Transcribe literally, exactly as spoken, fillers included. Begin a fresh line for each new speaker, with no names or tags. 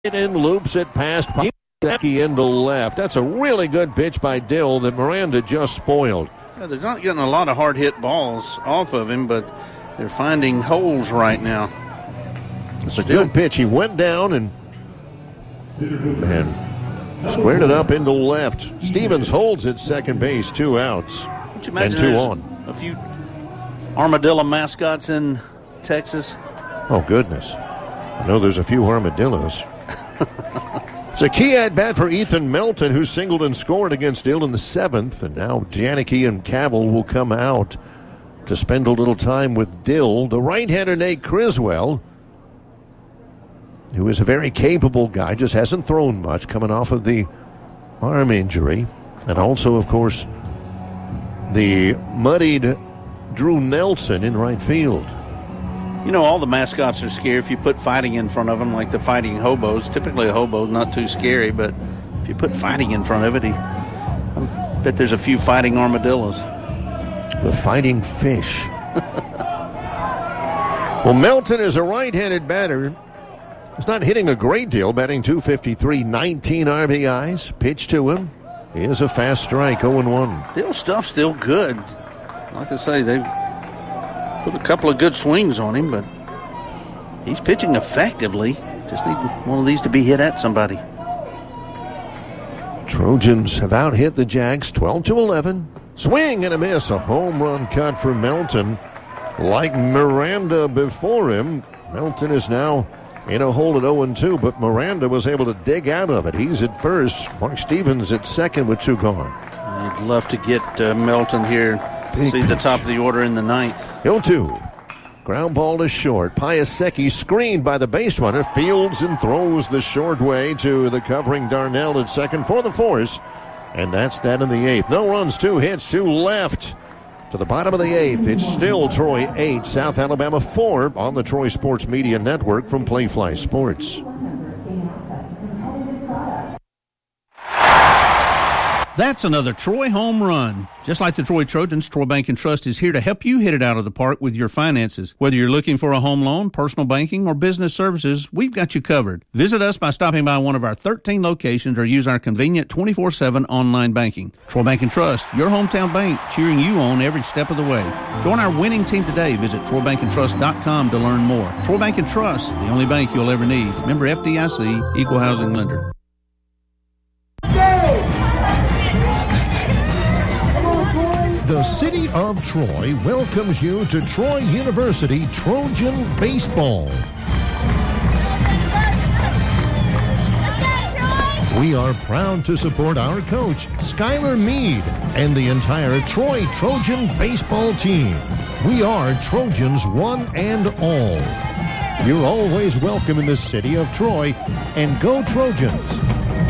It in, loops it past Becky into left. That's a really good pitch by Dill that Miranda just spoiled.
Yeah, they're not getting a lot of hard hit balls off of him, but they're finding holes right now.
It's a Still. good pitch. He went down and and squared it up into left. Stevens holds at second base, two outs and two on.
A few armadillo mascots in Texas.
Oh goodness! I know there's a few armadillos. It's a key at bat for Ethan Melton, who singled and scored against Dill in the seventh, and now Janicki and Cavill will come out to spend a little time with Dill. The right-hander Nate Criswell, who is a very capable guy, just hasn't thrown much, coming off of the arm injury, and also, of course, the muddied Drew Nelson in right field.
You know, all the mascots are scary if you put fighting in front of them, like the fighting hobos. Typically a hobo's not too scary, but if you put fighting in front of it, he, I bet there's a few fighting armadillos.
The fighting fish. Well, Melton is a right-handed batter. He's not hitting a great deal, batting two fifty-three, nineteen R B Is. Pitch to him. He is a fast strike, oh and one.
Dill's stuff's still good. Like I say, they've put a couple of good swings on him, but he's pitching effectively. Just need one of these to be hit at somebody.
Trojans have out-hit the Jags twelve to eleven. Swing and a miss. A home run cut for Melton. Like Miranda before him, Melton is now in a hole at oh and two, but Miranda was able to dig out of it. He's at first. Mark Stevens at second with two gone.
I'd love to get uh, Melton here.
Big
See
pitch.
the top of the order in the ninth.
oh two. Ground ball to short. Piasecki screened by the base runner. Fields and throws the short way to the covering Darnell at second for the force. And that's that in the eighth. No runs, two hits, two left. To the bottom of the eighth, it's still Troy eight, South Alabama four on the Troy Sports Media Network from Playfly Sports.
That's another Troy home run. Just like the Troy Trojans, Troy Bank and Trust is here to help you hit it out of the park with your finances. Whether you're looking for a home loan, personal banking, or business services, we've got you covered. Visit us by stopping by one of our thirteen locations or use our convenient twenty-four seven online banking. Troy Bank and Trust, your hometown bank, cheering you on every step of the way. Join our winning team today. Visit troy bank and trust dot com to learn more. Troy Bank and Trust, the only bank you'll ever need. Member F D I C, Equal Housing Lender.
The city of Troy welcomes you to Troy University Trojan Baseball. We are proud to support our coach, Skylar Meade, and the entire Troy Trojan baseball team. We are Trojans one and all. You're always welcome in the city of Troy, and go Trojans!